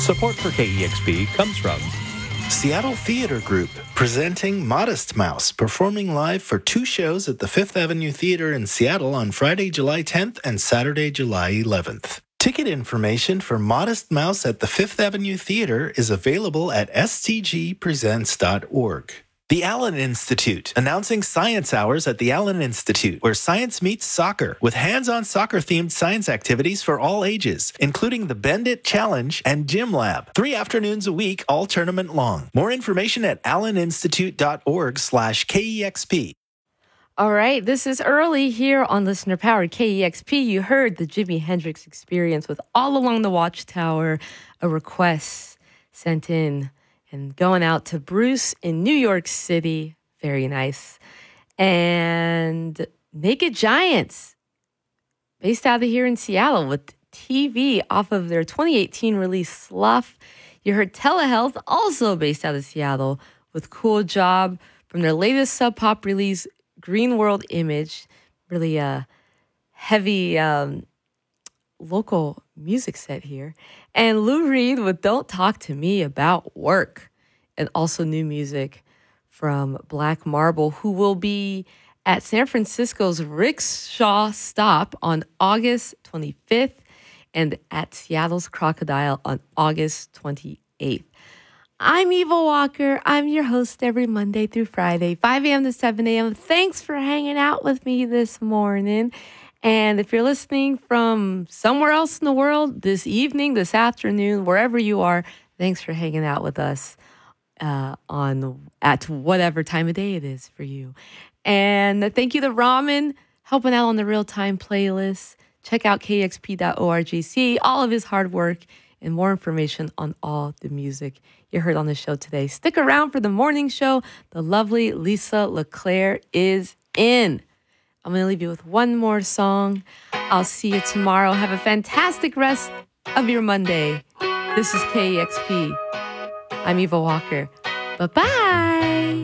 Support for KEXP comes from Seattle Theater Group, presenting Modest Mouse, performing live for 2 shows at the Fifth Avenue Theater in Seattle on Friday, July 10th and Saturday, July 11th. Ticket information for Modest Mouse at the Fifth Avenue Theater is available at stgpresents.org. The Allen Institute, announcing science hours at the Allen Institute, where science meets soccer, with hands-on soccer-themed science activities for all ages, including the Bend It Challenge and Gym Lab. 3 afternoons a week, all tournament long. More information at alleninstitute.org/KEXP. All right, this is early here on Listener Powered KEXP. You heard the Jimi Hendrix Experience with All Along the Watchtower, a request sent in and going out to Bruce in New York City. Very nice. And Naked Giants, based out of here in Seattle with TV off of their 2018 release Slough. You heard Telehealth, also based out of Seattle, with Cool Job from their latest Sub Pop release, Green World Image. Really a heavy local music set here. And Lou Reed with Don't Talk to Me About Work. And also new music from Black Marble, who will be at San Francisco's Rickshaw Stop on August 25th and at Seattle's Crocodile on August 28th. I'm Eva Walker. I'm your host every Monday through Friday, 5 a.m. to 7 a.m. Thanks for hanging out with me this morning. And if you're listening from somewhere else in the world, this evening, this afternoon, wherever you are, thanks for hanging out with us at whatever time of day it is for you. And thank you to Ramen, helping out on the real-time playlist. Check out kexp.org. See all of his hard work and more information on all the music you heard on the show today. Stick around for the morning show. The lovely Lisa LeClaire is in. I'm going to leave you with one more song. I'll see you tomorrow. Have a fantastic rest of your Monday. This is KEXP. I'm Eva Walker. Bye-bye.